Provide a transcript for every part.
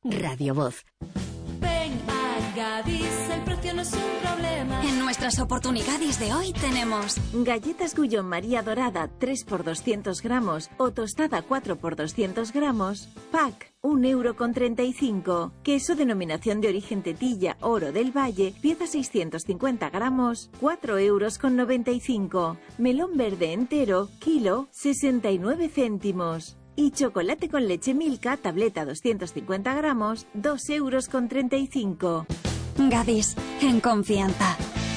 Radio Voz. Ven a Gadis, el precio no es un problema. En nuestras oportunidades de hoy tenemos galletas Gullón María Dorada 3 por 200 gramos o tostada 4 por 200 gramos, pack 1,35 €. Queso denominación de origen Tetilla Oro del Valle, pieza 650 gramos, 4,95 €. Melón verde entero, kilo, 69 céntimos. Y chocolate con leche Milka, tableta 250 gramos, 2,35 €. Gadis, en confianza.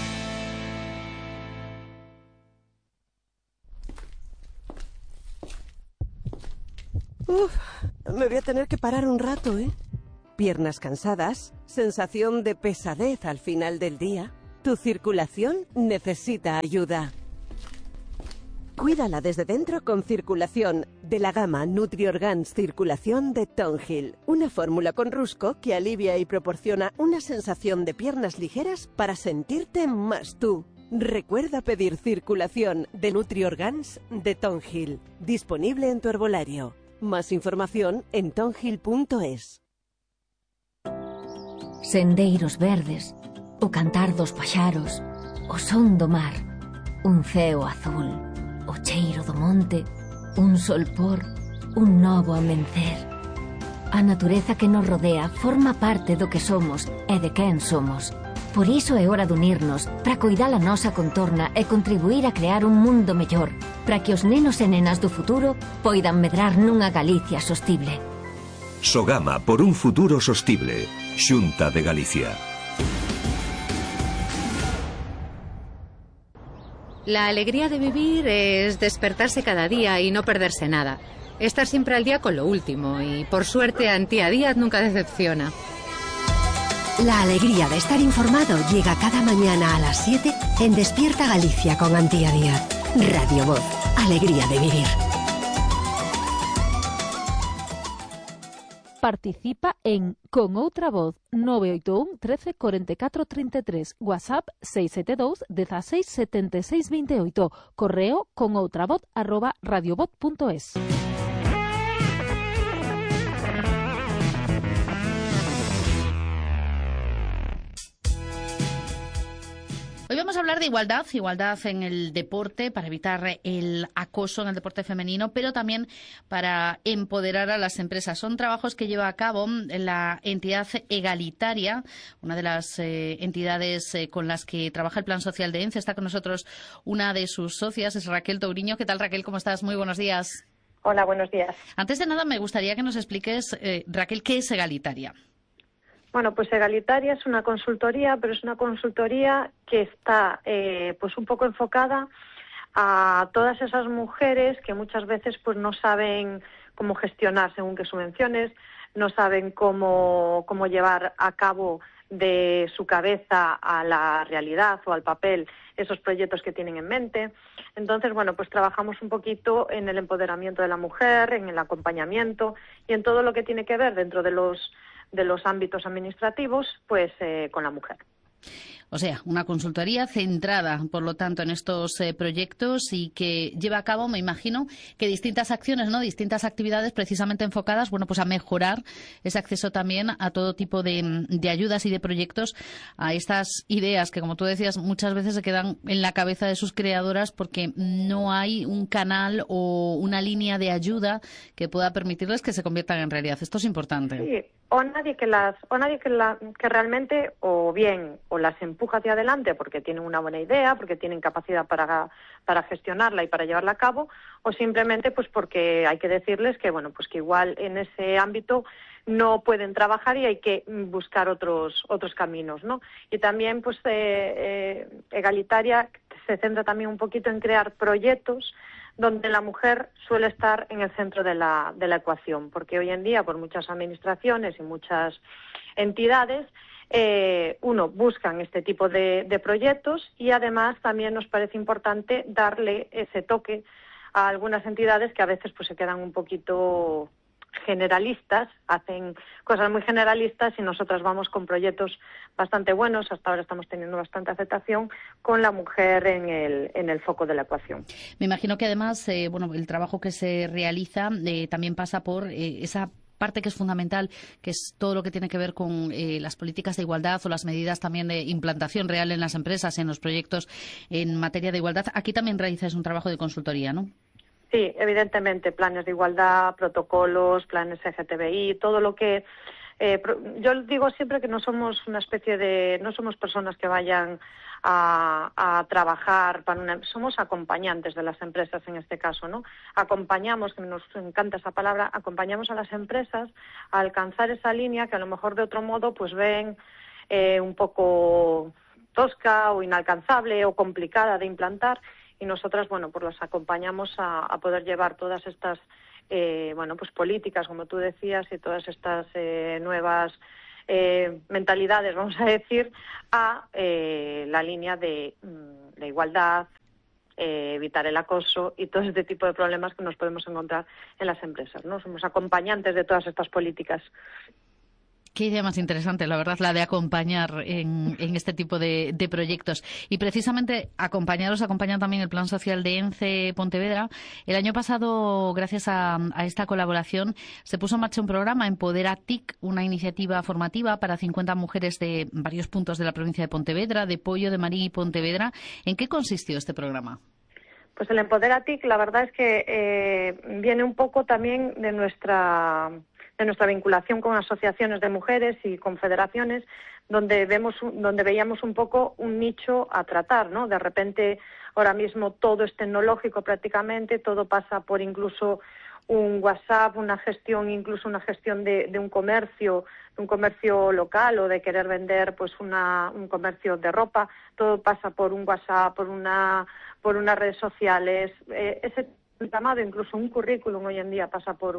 Me voy a tener que parar un rato, ¿eh? Piernas cansadas, sensación de pesadez al final del día. Tu circulación necesita ayuda. Cuídala desde dentro con Circulación, de la gama NutriOrgans Circulación de Tonhill. Una fórmula con rusco que alivia y proporciona una sensación de piernas ligeras para sentirte más tú. Recuerda pedir Circulación de NutriOrgans de Tonhill. Disponible en tu herbolario. Más información en tonhill.es. Sendeiros verdes, o cantar dos paxaros, o son do mar, un ceo azul, o cheiro do monte, un solpor, un novo amencer. A natureza que nos rodea forma parte do que somos e de quen somos. Por iso é hora de unirnos para coidar a nosa contorna e contribuir a crear un mundo mellor, para que os nenos e nenas do futuro poidan medrar nunha Galicia sostible. Sogama por un futuro sostible. Xunta de Galicia. La alegría de vivir es despertarse cada día y no perderse nada. Estar siempre al día con lo último y, por suerte, Antía Díaz nunca decepciona. La alegría de estar informado llega cada mañana a las 7 en Despierta Galicia con Antía Díaz. Radio Voz. Alegría de vivir. Participa en Con Outra Voz 981 13 44 33, WhatsApp 672 16 76 28, correo conoutravoz@radiovoz.es. Hoy vamos a hablar de igualdad en el deporte, para evitar el acoso en el deporte femenino, pero también para empoderar a las empresas. Son trabajos que lleva a cabo la entidad Egalitaria, una de las entidades con las que trabaja el Plan Social de ENCE. Está con nosotros una de sus socias, es Raquel Touriño. ¿Qué tal, Raquel? ¿Cómo estás? Muy buenos días. Hola, buenos días. Antes de nada, me gustaría que nos expliques, Raquel, ¿qué es Egalitaria? Bueno, pues Egalitaria es una consultoría, pero es una consultoría que está pues un poco enfocada a todas esas mujeres que muchas veces pues no saben cómo gestionar según qué subvenciones, no saben cómo llevar a cabo de su cabeza a la realidad o al papel esos proyectos que tienen en mente. Entonces, bueno, pues trabajamos un poquito en el empoderamiento de la mujer, en el acompañamiento y en todo lo que tiene que ver dentro de los ámbitos administrativos, pues con la mujer. O sea, una consultoría centrada, por lo tanto, en estos proyectos y que lleva a cabo, me imagino, que distintas acciones, ¿no? Distintas actividades precisamente enfocadas, bueno, pues a mejorar ese acceso también a todo tipo de ayudas y de proyectos, a estas ideas que, como tú decías, muchas veces se quedan en la cabeza de sus creadoras porque no hay un canal o una línea de ayuda que pueda permitirles que se conviertan en realidad. Esto es importante. Sí, o nadie que realmente o bien o las empuja hacia adelante porque tienen una buena idea, porque tienen capacidad para gestionarla y para llevarla a cabo, o simplemente pues porque hay que decirles que bueno, pues que igual en ese ámbito no pueden trabajar y hay que buscar otros caminos, ¿no? Y también pues Egalitaria se centra también un poquito en crear proyectos donde la mujer suele estar en el centro de la ecuación, porque hoy en día por muchas administraciones y muchas entidades buscan este tipo de proyectos y además también nos parece importante darle ese toque a algunas entidades que a veces pues se quedan un poquito generalistas, hacen cosas muy generalistas y nosotras vamos con proyectos bastante buenos. Hasta ahora estamos teniendo bastante aceptación con la mujer en el foco de la ecuación. Me imagino que además el trabajo que se realiza también pasa por esa parte que es fundamental, que es todo lo que tiene que ver con las políticas de igualdad o las medidas también de implantación real en las empresas, en los proyectos en materia de igualdad. Aquí también realizáis un trabajo de consultoría, ¿no? Sí, evidentemente, planes de igualdad, protocolos, planes LGTBI, todo lo que... yo digo siempre que no somos no somos personas que vayan a trabajar somos acompañantes de las empresas en este caso, ¿no? Acompañamos, que nos encanta esa palabra, acompañamos a las empresas a alcanzar esa línea que a lo mejor de otro modo pues ven un poco tosca o inalcanzable o complicada de implantar, y nosotras, bueno, pues los acompañamos a poder llevar todas estas pues políticas, como tú decías, y todas estas nuevas mentalidades, vamos a decir, a la línea de igualdad, evitar el acoso y todo este tipo de problemas que nos podemos encontrar en las empresas, ¿no? Somos acompañantes de todas estas políticas. Qué idea más interesante, la verdad, la de acompañar en este tipo de proyectos. Y precisamente acompaña también el Plan Social de ENCE Pontevedra. El año pasado, gracias a esta colaboración, se puso en marcha un programa, Empodera TIC, una iniciativa formativa para 50 mujeres de varios puntos de la provincia de Pontevedra, de Pollo, de Marín y Pontevedra. ¿En qué consistió este programa? Pues el Empodera TIC, la verdad es que viene un poco también de nuestra vinculación con asociaciones de mujeres y confederaciones, donde veíamos un poco un nicho a tratar, ¿no? De repente, ahora mismo todo es tecnológico prácticamente, todo pasa por incluso un WhatsApp, incluso una gestión de un comercio local, o de querer vender pues un comercio de ropa, todo pasa por un WhatsApp, por unas redes sociales, ese llamado, incluso un currículum hoy en día pasa por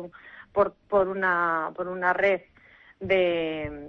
una red de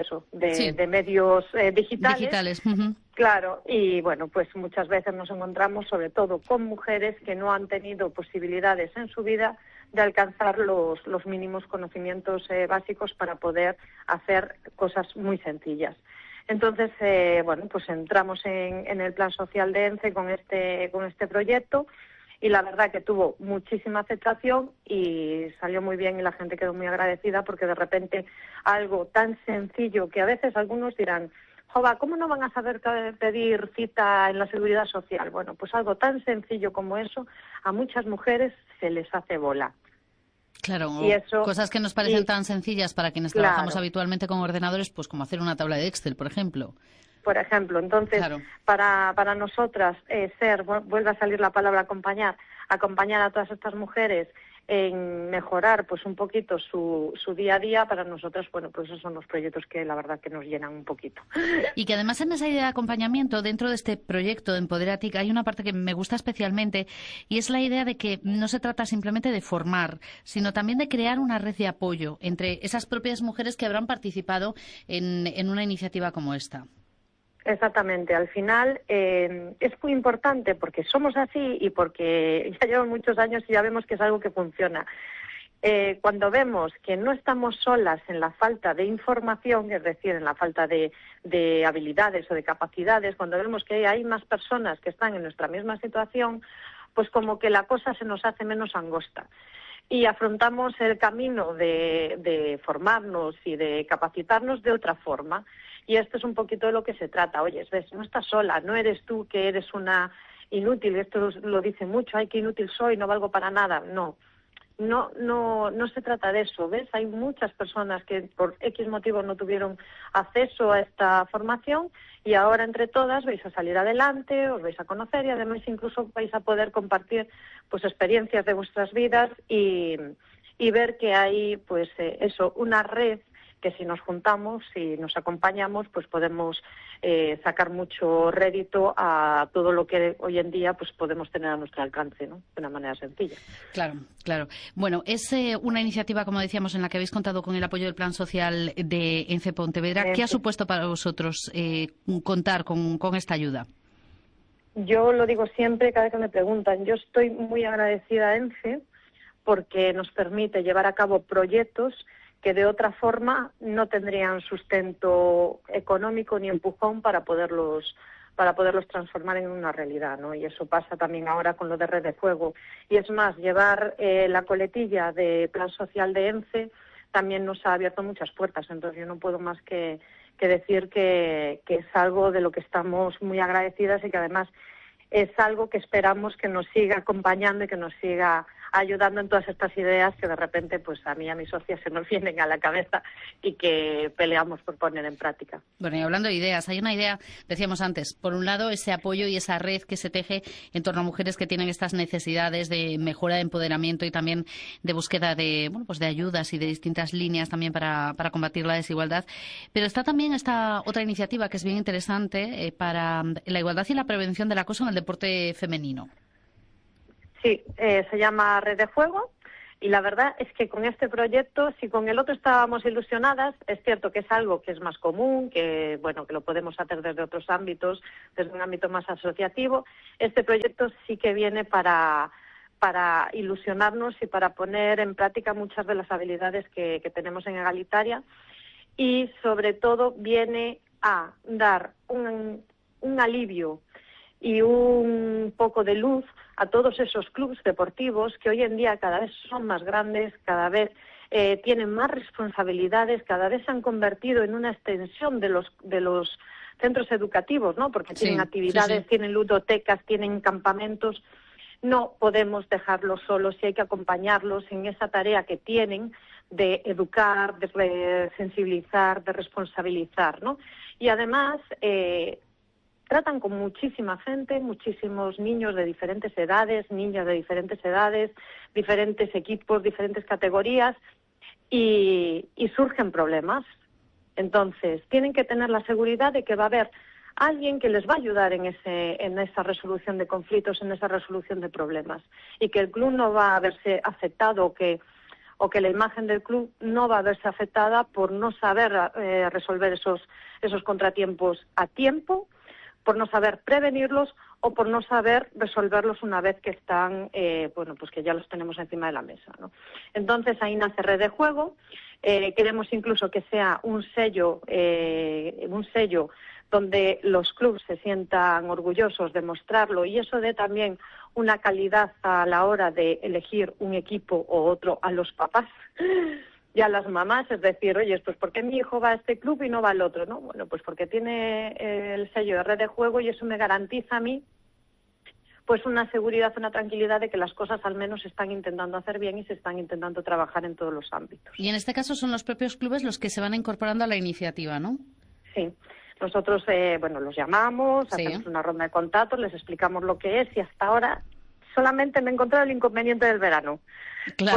medios digitales. Uh-huh. Claro, y bueno, pues muchas veces nos encontramos sobre todo con mujeres que no han tenido posibilidades en su vida de alcanzar los mínimos conocimientos básicos para poder hacer cosas muy sencillas. Entonces, pues entramos en el Plan Social de ENCE con este proyecto, y la verdad que tuvo muchísima aceptación y salió muy bien, y la gente quedó muy agradecida, porque de repente algo tan sencillo, que a veces algunos dirán, jova, ¿cómo no van a saber pedir cita en la Seguridad Social? Bueno, pues algo tan sencillo como eso a muchas mujeres se les hace bola. Claro, cosas que nos parecen tan sencillas para quienes trabajamos habitualmente con ordenadores, pues como hacer una tabla de Excel, por ejemplo. Por ejemplo, entonces, para nosotras vuelve a salir la palabra acompañar a todas estas mujeres en mejorar pues un poquito su día a día. Para nosotros, bueno, pues esos son los proyectos que la verdad que nos llenan un poquito. Y que además en esa idea de acompañamiento, dentro de este proyecto de Empodera TIC, hay una parte que me gusta especialmente, y es la idea de que no se trata simplemente de formar, sino también de crear una red de apoyo entre esas propias mujeres que habrán participado en una iniciativa como esta. Exactamente, al final es muy importante, porque somos así y porque ya llevan muchos años y ya vemos que es algo que funciona. Cuando vemos que no estamos solas en la falta de información, es decir, en la falta de habilidades o de capacidades, cuando vemos que hay más personas que están en nuestra misma situación, pues como que la cosa se nos hace menos angosta. Y afrontamos el camino de formarnos y de capacitarnos de otra forma. Y esto es un poquito de lo que se trata. Oye, ves, no estás sola, no eres tú que eres una inútil. Esto lo dice mucho, ay, qué inútil soy, no valgo para nada. No se trata de eso, ¿ves? Hay muchas personas que por X motivos no tuvieron acceso a esta formación, y ahora entre todas vais a salir adelante, os vais a conocer, y además incluso vais a poder compartir pues experiencias de vuestras vidas y ver que hay pues una red que si nos juntamos, si nos acompañamos, pues podemos sacar mucho rédito a todo lo que hoy en día pues podemos tener a nuestro alcance, ¿no? De una manera sencilla. Claro. Bueno, es una iniciativa, como decíamos, en la que habéis contado con el apoyo del Plan Social de ENCE Pontevedra. ¿Qué ha supuesto para vosotros contar con esta ayuda? Yo lo digo siempre, cada vez que me preguntan, yo estoy muy agradecida a ENCE porque nos permite llevar a cabo proyectos que de otra forma no tendrían sustento económico ni empujón para poderlos transformar en una realidad, ¿no? Y eso pasa también ahora con lo de Red de Fuego. Y es más, llevar la coletilla de Plan Social de ENCE también nos ha abierto muchas puertas. Entonces yo no puedo más que decir que es algo de lo que estamos muy agradecidas y que además es algo que esperamos que nos siga acompañando y que nos siga ayudando en todas estas ideas que de repente pues a mí y a mis socias se nos vienen a la cabeza y que peleamos por poner en práctica. Bueno, y hablando de ideas, hay una idea, decíamos antes, por un lado ese apoyo y esa red que se teje en torno a mujeres que tienen estas necesidades de mejora de empoderamiento y también de búsqueda de, bueno, pues de ayudas y de distintas líneas también para combatir la desigualdad. Pero está también esta otra iniciativa que es bien interesante para la igualdad y la prevención del acoso en el deporte femenino. Sí, se llama Red de Juego y la verdad es que con este proyecto, si con el otro estábamos ilusionadas, es cierto que es algo que es más común, que bueno, que lo podemos hacer desde otros ámbitos, desde un ámbito más asociativo. Este proyecto sí que viene para ilusionarnos y para poner en práctica muchas de las habilidades que tenemos en Egalitaria y sobre todo viene a dar un alivio y un poco de luz a todos esos clubes deportivos que hoy en día cada vez son más grandes, cada vez tienen más responsabilidades, cada vez se han convertido en una extensión de los centros educativos, ¿no? Porque tienen actividades, tienen ludotecas, tienen campamentos. No podemos dejarlos solos y hay que acompañarlos en esa tarea que tienen de educar, de sensibilizar, de responsabilizar, ¿no? Y además tratan con muchísima gente, muchísimos niños de diferentes edades, niñas de diferentes edades, diferentes equipos, diferentes categorías y surgen problemas. Entonces, tienen que tener la seguridad de que va a haber alguien que les va a ayudar en esa resolución de conflictos, en esa resolución de problemas y que el club no va a verse afectado o que la imagen del club no va a verse afectada por no saber resolver esos contratiempos a tiempo, por no saber prevenirlos o por no saber resolverlos una vez que están, pues que ya los tenemos encima de la mesa, ¿no? Entonces ahí nace Red de Juego. Queremos incluso que sea un sello donde los clubes se sientan orgullosos de mostrarlo y eso dé también una calidad a la hora de elegir un equipo o otro a los papás y a las mamás, es decir, oye, pues ¿por qué mi hijo va a este club y no va al otro? ¿No? Bueno, pues porque tiene el sello de Red de Juego y eso me garantiza a mí pues una seguridad, una tranquilidad de que las cosas al menos se están intentando hacer bien y se están intentando trabajar en todos los ámbitos. Y en este caso son los propios clubes los que se van incorporando a la iniciativa, ¿no? Sí. Nosotros, los llamamos, hacemos una ronda de contactos, les explicamos lo que es y hasta ahora solamente me he encontrado el inconveniente del verano. Claro.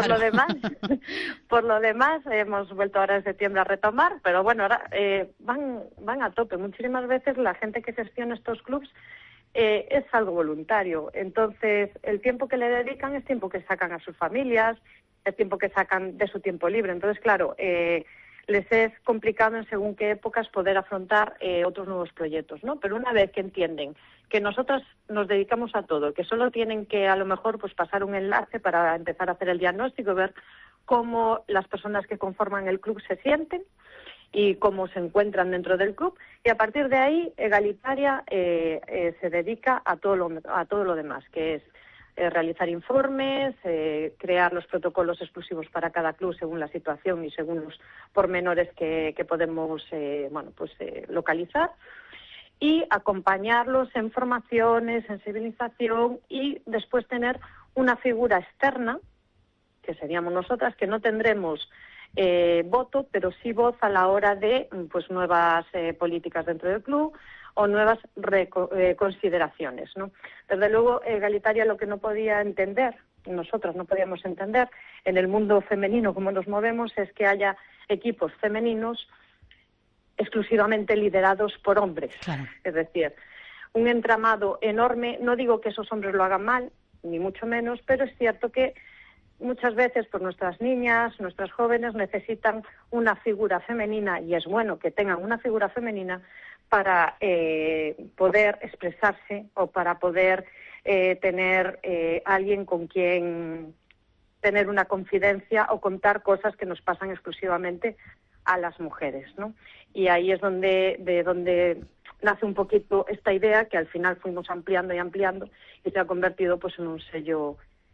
Por lo demás, hemos vuelto ahora en septiembre a retomar, pero bueno, ahora van a tope. Muchísimas veces la gente que gestiona estos clubs es algo voluntario. Entonces, el tiempo que le dedican es tiempo que sacan a sus familias, es tiempo que sacan de su tiempo libre. Entonces, claro, les es complicado en según qué épocas poder afrontar otros nuevos proyectos, ¿no? Pero una vez que entienden que nosotras nos dedicamos a todo, que solo tienen que a lo mejor pues pasar un enlace para empezar a hacer el diagnóstico, ver cómo las personas que conforman el club se sienten y cómo se encuentran dentro del club, y a partir de ahí Egalitaria se dedica a todo lo demás, que es realizar informes, crear los protocolos exclusivos para cada club según la situación y según los pormenores que podemos localizar, y acompañarlos en formaciones, sensibilización y después tener una figura externa, que seríamos nosotras, que no tendremos voto, pero sí voz a la hora de pues nuevas políticas dentro del club o nuevas consideraciones, ¿no? Desde luego, Egalitaria lo que no podía entender, nosotros no podíamos entender en el mundo femenino cómo nos movemos, es que haya equipos femeninos exclusivamente liderados por hombres. Claro. Es decir, un entramado enorme, no digo que esos hombres lo hagan mal, ni mucho menos, pero es cierto que muchas veces pues nuestras niñas, nuestras jóvenes necesitan una figura femenina y es bueno que tengan una figura femenina para poder expresarse o para poder tener alguien con quien tener una confidencia o contar cosas que nos pasan exclusivamente a las mujeres, ¿no? Y ahí es donde nace un poquito esta idea que al final fuimos ampliando y se ha convertido pues en un sello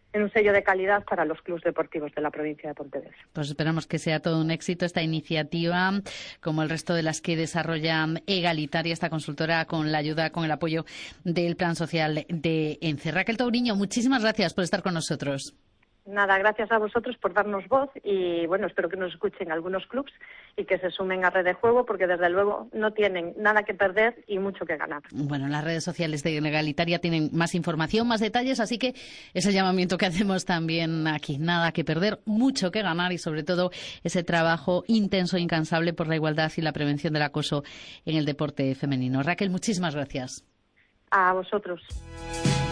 un sello de calidad para los clubes deportivos de la provincia de Pontevedra. Pues esperamos que sea todo un éxito esta iniciativa, como el resto de las que desarrolla Egalitaria, esta consultora, con la ayuda, con el apoyo del Plan Social de ENCE. Raquel Touriño, muchísimas gracias por estar con nosotros. Nada, gracias a vosotros por darnos voz y bueno, espero que nos escuchen algunos clubs y que se sumen a Red de Juego porque desde luego no tienen nada que perder y mucho que ganar. Bueno, en las redes sociales de Egalitaria tienen más información, más detalles, así que es el llamamiento que hacemos también aquí. Nada que perder, mucho que ganar y sobre todo ese trabajo intenso e incansable por la igualdad y la prevención del acoso en el deporte femenino. Raquel, muchísimas gracias. A vosotros.